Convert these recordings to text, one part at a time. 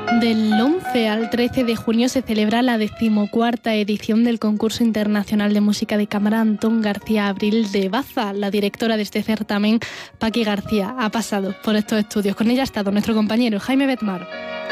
Del 11 al 13 de junio se celebra la 14ª edición del Concurso Internacional de Música de Cámara Antón García Abril de Baza. La directora de este certamen, Paqui García, ha pasado por estos estudios. Con ella ha estado nuestro compañero Jaime Betmar.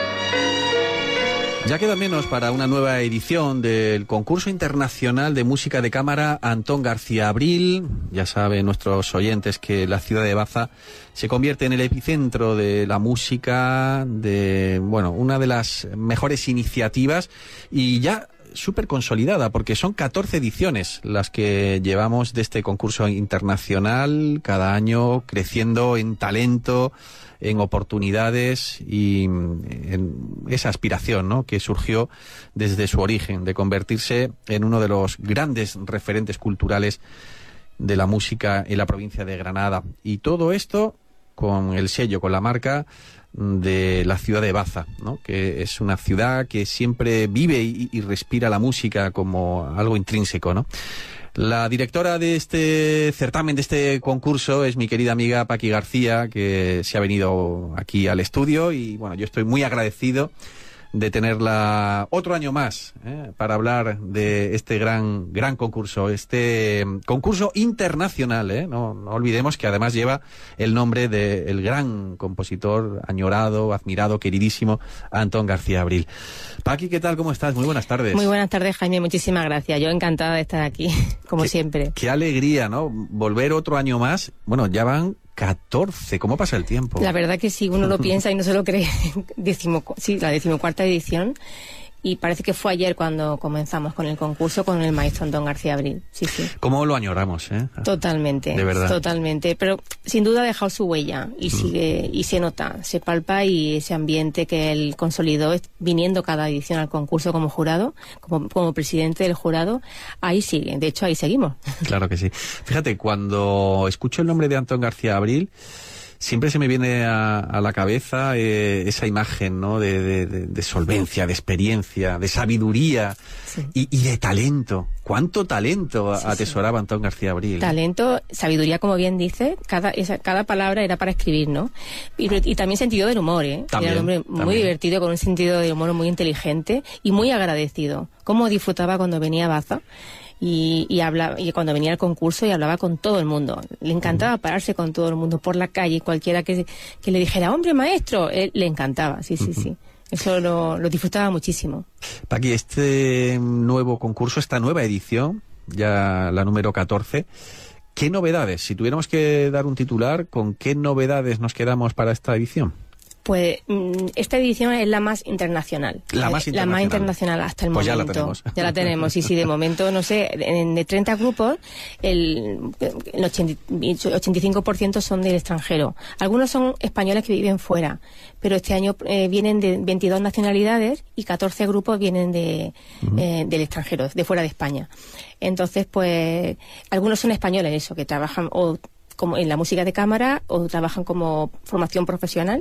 Ya queda menos para una nueva edición del Concurso Internacional de Música de Cámara Antón García Abril. Ya saben nuestros oyentes que la ciudad de Baza se convierte en el epicentro de la música, de una de las mejores iniciativas y ya súper consolidada, porque son 14 ediciones las que llevamos de este concurso internacional, cada año creciendo en talento, en oportunidades y en esa aspiración, ¿no?, que surgió desde su origen, de convertirse en uno de los grandes referentes culturales de la música en la provincia de Granada. Y todo esto con el sello, con la marca de la ciudad de Baza, ¿no?, que es una ciudad que siempre vive y respira la música como algo intrínseco, ¿no? La directora de este certamen, de este concurso, es mi querida amiga Paqui García, que se ha venido aquí al estudio y yo estoy muy agradecido de tenerla otro año más para hablar de este gran concurso, este concurso internacional, no olvidemos que además lleva el nombre del gran compositor añorado, admirado, queridísimo Antón García Abril. Paqui, ¿qué tal? ¿Cómo estás? Muy buenas tardes. Muy buenas tardes, Jaime, muchísimas gracias. Yo encantada de estar aquí, como siempre. Qué alegría, ¿no? Volver otro año más. Ya van 14, ¿cómo pasa el tiempo? La verdad que sí, uno lo piensa y no se lo cree. La 14ª edición, y parece que fue ayer cuando comenzamos con el concurso con el maestro Antón García Abril. Sí. ¿Cómo lo añoramos, Totalmente, de verdad. Totalmente, pero sin duda ha dejado su huella y sigue, y se nota, se palpa, y ese ambiente que él consolidó viniendo cada edición al concurso como jurado, como presidente del jurado, ahí sigue, de hecho ahí seguimos. Claro que sí. Fíjate, cuando escucho el nombre de Antón García Abril, siempre se me viene a la cabeza esa imagen, ¿no?, de solvencia, de experiencia, de sabiduría, sí, y de talento. ¿Cuánto talento atesoraba Antón García Abril? Talento, sabiduría, como bien dice, cada palabra era para escribir, ¿no? Y también sentido del humor, También, era un hombre muy divertido, con un sentido del humor muy inteligente y muy agradecido. Cómo disfrutaba cuando venía a Baza. Y hablaba, y cuando venía al concurso, y hablaba con todo el mundo. Le encantaba pararse con todo el mundo por la calle, cualquiera que le dijera, hombre, maestro, él le encantaba, sí. Eso lo disfrutaba muchísimo. Paqui, este nuevo concurso, esta nueva edición, ya la número 14, ¿qué novedades? Si tuviéramos que dar un titular, ¿con qué novedades nos quedamos para esta edición? Pues esta edición es la más internacional. La más internacional hasta el momento. Ya la tenemos. Ya la tenemos, sí, de momento, no sé, de 30 grupos, el 85% son del extranjero. Algunos son españoles que viven fuera, pero este año vienen de 22 nacionalidades y 14 grupos vienen del extranjero, de fuera de España. Entonces, pues, algunos son españoles, eso, que trabajan como en la música de cámara, o trabajan como formación profesional,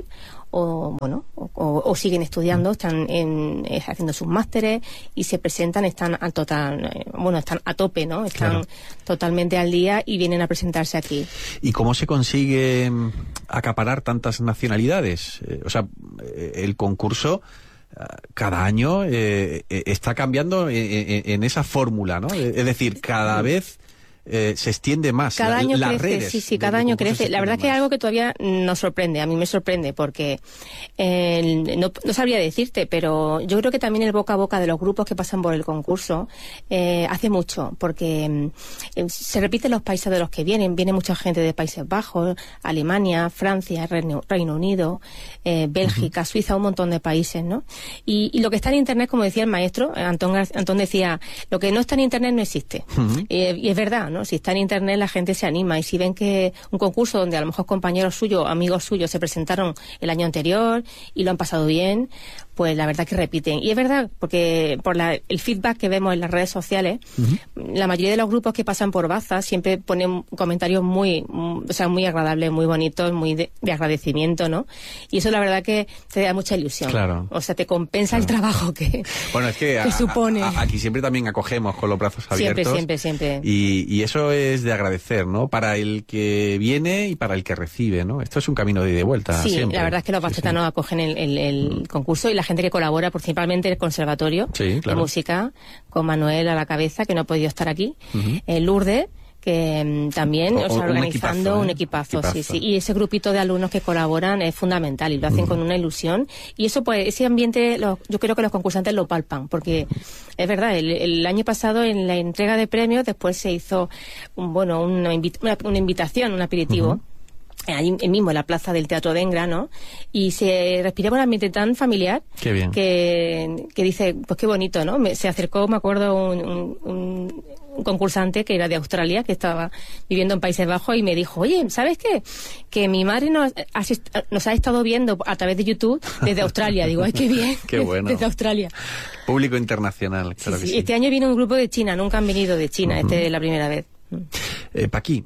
o siguen estudiando, están haciendo sus másteres y se presentan, están a tope, ¿no? Están totalmente al día y vienen a presentarse aquí. ¿Y cómo se consigue acaparar tantas nacionalidades? El concurso cada año está cambiando en esa fórmula, ¿no? Es decir, cada vez se extiende más. Cada año las crece, redes. sí, cada año crece. La verdad es que es algo que todavía nos sorprende, a mí me sorprende, porque no sabría decirte, pero yo creo que también el boca a boca de los grupos que pasan por el concurso hace mucho, porque se repiten los países de los que viene mucha gente de Países Bajos, Alemania, Francia, Reino Unido, Bélgica, Suiza, un montón de países, ¿no? Y lo que está en Internet, como decía el maestro, Antón decía, lo que no está en Internet no existe. Y es verdad, ¿no? Si está en Internet, la gente se anima, y si ven que un concurso donde a lo mejor compañeros suyos, amigos suyos, se presentaron el año anterior y lo han pasado bien, pues la verdad que repiten. Y es verdad, porque por el feedback que vemos en las redes sociales, la mayoría de los grupos que pasan por Baza siempre ponen comentarios muy agradables, muy bonitos, muy de agradecimiento, ¿no? Y eso la verdad que te da mucha ilusión. Claro. O sea, te compensa el trabajo que es que supone. Aquí siempre también acogemos con los brazos abiertos. Siempre. Y eso es de agradecer, ¿no? Para el que viene y para el que recibe, ¿no? Esto es un camino de ida y vuelta. Sí, siempre. La verdad es que los bacetanos acogen el concurso y la gente que colabora, principalmente el conservatorio de música, con Manuel a la cabeza, que no ha podido estar aquí, Lourdes, que también organizando un equipazo. Sí. Y ese grupito de alumnos que colaboran es fundamental y lo hacen con una ilusión. Y eso, pues, ese ambiente, yo creo que los concursantes lo palpan, porque es verdad, el año pasado en la entrega de premios después se hizo una invitación, un aperitivo. Allí mismo en la plaza del Teatro Dengra, ¿no? Y se respiraba un ambiente tan familiar. Qué bien. Que dice, pues qué bonito, ¿no? Se acercó, me acuerdo, un concursante que era de Australia, que estaba viviendo en Países Bajos, y me dijo, oye, ¿sabes qué? Que mi madre nos ha estado viendo a través de YouTube desde Australia. Digo, ay, qué bien. Qué bueno. Desde Australia. Público internacional, claro que sí. Este año vino un grupo de China, nunca han venido de China, esta es la primera vez. Paqui,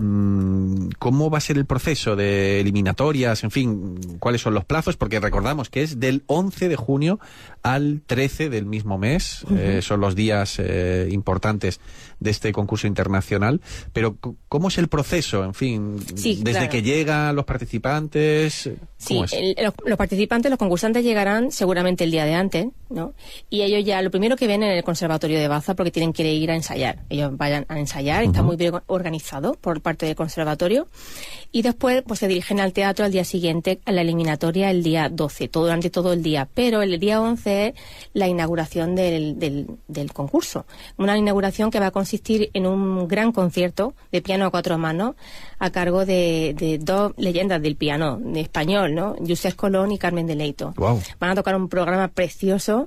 ¿cómo va a ser el proceso de eliminatorias? En fin, ¿cuáles son los plazos? Porque recordamos que es del 11 de junio al 13 del mismo mes. Son los días importantes de este concurso internacional. Pero, ¿cómo es el proceso? En fin, desde que llegan los participantes. ¿Cómo es? Los participantes, los concursantes llegarán seguramente el día de antes, ¿no? Y ellos ya, lo primero que ven en el Conservatorio de Baza, porque tienen que ir a ensayar. Ellos vayan a ensayar, está muy bien organizado por parte del conservatorio, y después pues se dirigen al teatro al día siguiente, a la eliminatoria el día 12, durante todo el día, pero el día 11 es la inauguración del concurso, una inauguración que va a consistir en un gran concierto de piano a cuatro manos a cargo de dos leyendas del piano de español, ¿no? Josep Colón y Carmen de Leito. Wow. Van a tocar un programa precioso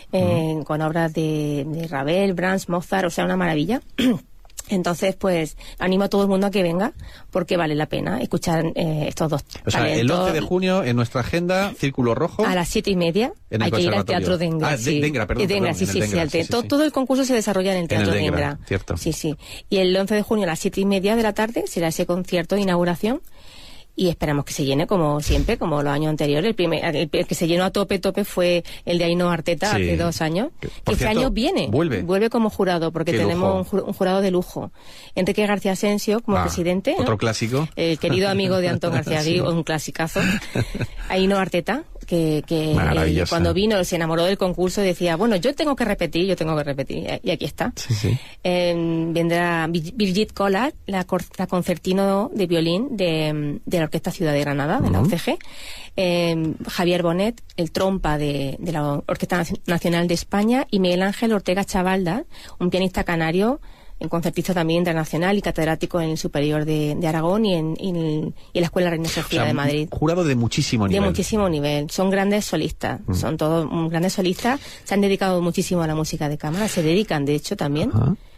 con obras de Ravel, Brahms, Mozart, o sea, una maravilla. Entonces, pues, animo a todo el mundo a que venga, porque vale la pena escuchar estos dos talentos. O sea, el 11 de junio, en nuestra agenda, Círculo Rojo. A las 7:30 hay que ir al Teatro Dengra. Dengra, perdón. Todo el concurso se desarrolla en el Teatro Dengra. Cierto. Sí. Y el 11 de junio a las 7:30 de la tarde será ese concierto de inauguración. Y esperamos que se llene como siempre, como los años anteriores. El que se llenó a tope fue el de Ainhoa Arteta hace 2 años. Que este año vuelve como jurado, porque tenemos un jurado de lujo. Enrique García Asensio como presidente. Otro clásico. El querido amigo de Antón García Abril, un clasicazo. Ainhoa Arteta, que cuando vino se enamoró del concurso y decía, bueno, yo tengo que repetir. Y aquí está. Sí. Vendrá Birgit Collard, la concertino de violín de la Orquesta Ciudad de Granada, de la OCG, Javier Bonet, el trompa de la Orquesta Nacional de España, y Miguel Ángel Ortega Chavalda, un pianista canario, en concertista también internacional y catedrático en el Superior de Aragón y en la Escuela Reina Sofía de Madrid. Jurado de muchísimo nivel. De muchísimo nivel. Son grandes solistas. Son todos grandes solistas. Se han dedicado muchísimo a la música de cámara. Se dedican, de hecho, también.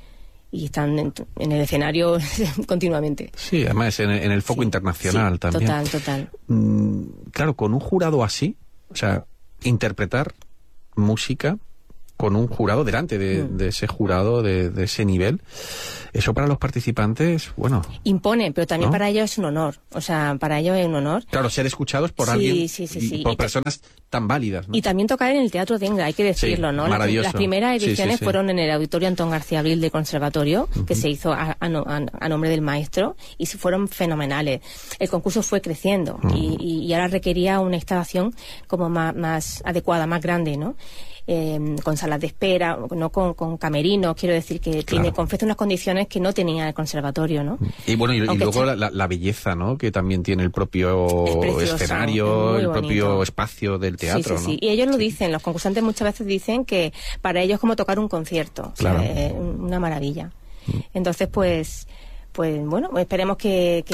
Y están en el escenario continuamente. Sí, además en el foco internacional también. Total. Claro, con un jurado así, o sea, interpretar música con un jurado delante de ese jurado, de ese nivel, eso para los participantes, bueno... Impone, pero también para ellos es un honor. O sea, para ellos es un honor. Claro, ser escuchados por alguien, por personas tan válidas, ¿no? Y también tocar en el Teatro Dengra, hay que decirlo, ¿no? Maravilloso. Las primeras ediciones fueron en el Auditorio Antón García Abril del Conservatorio, que se hizo a nombre del maestro, y fueron fenomenales. El concurso fue creciendo y ahora requería una instalación como más adecuada, más grande, ¿no? Con salas de espera, no con camerinos, quiero decir que ofrece unas condiciones que no tenía el conservatorio, ¿no? Y bueno, y luego la belleza, ¿no? Que también tiene el propio escenario, el propio espacio del teatro, sí. Y ellos lo dicen, los concursantes muchas veces dicen que para ellos es como tocar un concierto, claro. O sea, una maravilla. Entonces, pues bueno, esperemos que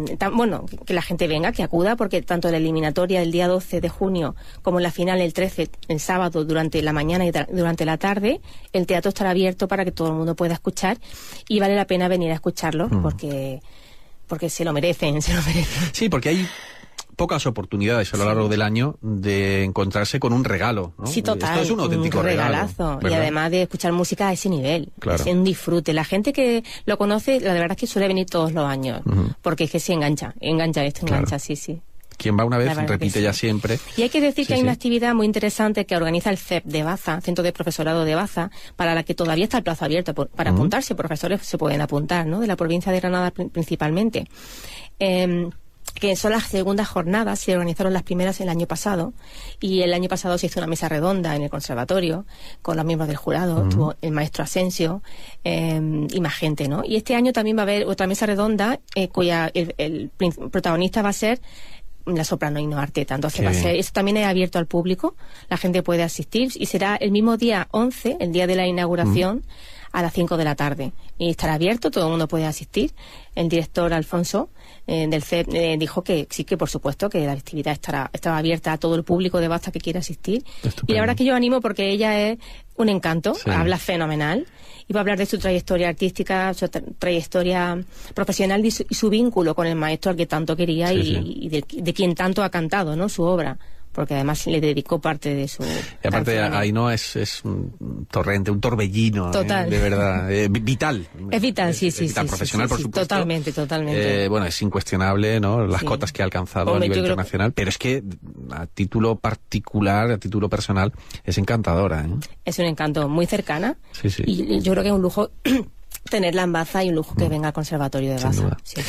la gente venga, que acuda, porque tanto la eliminatoria el día 12 de junio como la final el 13, el sábado, durante la mañana y durante la tarde, el teatro estará abierto para que todo el mundo pueda escuchar, y vale la pena venir a escucharlo porque se lo merecen. Sí, porque hay pocas oportunidades a lo largo del año de encontrarse con un regalo, ¿no? Sí, total. Esto es un auténtico regalazo. Regalo, y además de escuchar música a ese nivel. Claro. Es un disfrute. La gente que lo conoce, la verdad es que suele venir todos los años, porque es que se engancha, sí. quien va una vez repite ya siempre. Y hay que decir que hay una actividad muy interesante que organiza el CEP de Baza, Centro de Profesorado de Baza, para la que todavía está el plazo abierto para apuntarse. Profesores se pueden apuntar, ¿no? De la provincia de Granada principalmente. Que son las segundas jornadas, se organizaron las primeras el año pasado, y el año pasado se hizo una mesa redonda en el conservatorio con los miembros del jurado, estuvo el maestro Asensio y más gente, ¿no? Y este año también va a haber otra mesa redonda cuya el protagonista va a ser la soprano Ainhoa Arteta. Entonces va a ser, eso también es abierto al público, la gente puede asistir, y será el mismo día 11, el día de la inauguración, a las 5 de la tarde. Y estará abierto, todo el mundo puede asistir. El director Alfonso del CEP dijo que sí, que por supuesto que la actividad estaba abierta a todo el público de Baza que quiera asistir. Estupendo. Y la verdad es que yo animo porque ella es un encanto, habla fenomenal, y va a hablar de su trayectoria artística, su trayectoria profesional y su vínculo con el maestro al que tanto quería y de quien tanto ha cantado, ¿no? Su obra. Porque además le dedicó parte de su... Y aparte Ainhoa es un torrente, un torbellino, de verdad, vital. Es vital, sí. Vital, profesional, por supuesto. Totalmente. Bueno, es incuestionable, ¿no? Las cotas que ha alcanzado a nivel internacional, pero es que a título particular, a título personal, es encantadora, ¿eh? Es un encanto, muy cercana. Sí. Y yo creo que es un lujo... tenerla en Baza y un lujo que venga al Conservatorio de Baza. Sí.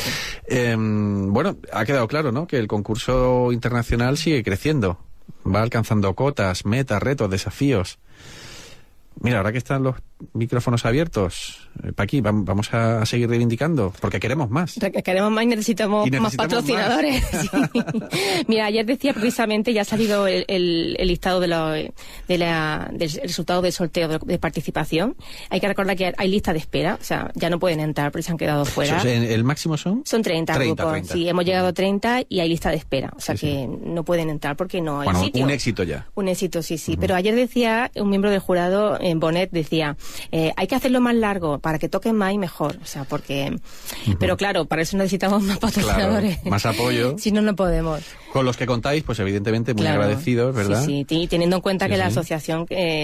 Bueno, ha quedado claro, ¿no? Que el concurso internacional sigue creciendo. Va alcanzando cotas, metas, retos, desafíos. Mira, ahora que están los micrófonos abiertos, Paqui, vamos a seguir reivindicando, porque queremos más. Queremos más y necesitamos más patrocinadores. Sí. Mira, ayer decía precisamente, ya ha salido el listado del resultado del sorteo de participación. Hay que recordar que hay lista de espera, o sea, ya no pueden entrar porque se han quedado fuera. ¿El máximo son? Son 30 grupos. 30. Sí, hemos llegado a 30 y hay lista de espera, o sea que no pueden entrar porque no hay sitio. Un éxito ya. Un éxito, sí. Pero ayer decía un miembro del jurado, Bonet, decía... hay que hacerlo más largo para que toquen más y mejor, o sea, porque... Pero claro, para eso necesitamos más patrocinadores. Claro, más apoyo. Si no, no podemos. Con los que contáis, pues evidentemente muy agradecidos, ¿verdad? Sí, y teniendo en cuenta que la asociación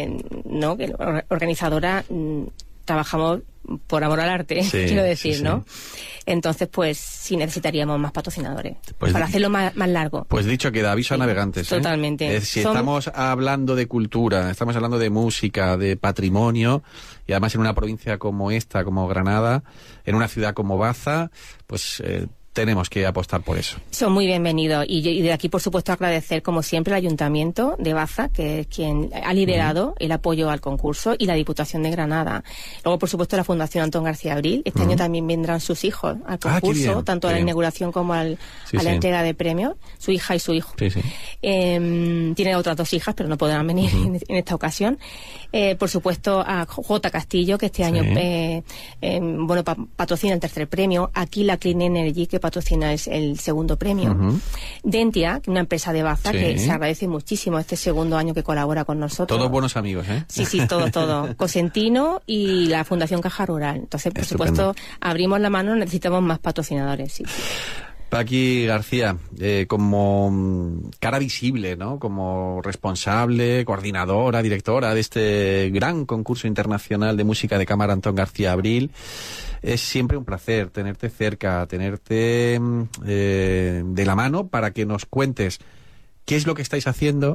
organizadora trabajamos por amor al arte, quiero decir, ¿no? Entonces, pues sí necesitaríamos más patrocinadores para hacerlo más largo. Pues dicho queda, aviso a navegantes. Totalmente. Si estamos hablando de cultura, estamos hablando de música, de patrimonio, y además en una provincia como esta, como Granada, en una ciudad como Baza, pues... tenemos que apostar por eso. Son muy bienvenidos. Y de aquí, por supuesto, agradecer, como siempre, al Ayuntamiento de Baza, que es quien ha liderado el apoyo al concurso, y la Diputación de Granada. Luego, por supuesto, la Fundación Antón García Abril. Este año también vendrán sus hijos al concurso, tanto a la inauguración como a la entrega de premios. Su hija y su hijo. Tiene otras 2 hijas, pero no podrán venir en esta ocasión. Por supuesto, a J. Castillo, que este año patrocina el 3er premio. Aquí la Clean Energy, que patrocina el 2º premio. Dentia, una empresa de Baza, que se agradece muchísimo este 2º año que colabora con nosotros. Todos buenos amigos, ¿eh? Sí, todo. Cosentino y la Fundación Caja Rural. Entonces, por supuesto, abrimos la mano, necesitamos más patrocinadores. Sí. Paqui García, como cara visible, ¿no? Como responsable, coordinadora, directora de este gran concurso internacional de música de cámara Antón García Abril, es siempre un placer tenerte cerca, tenerte de la mano para que nos cuentes qué es lo que estáis haciendo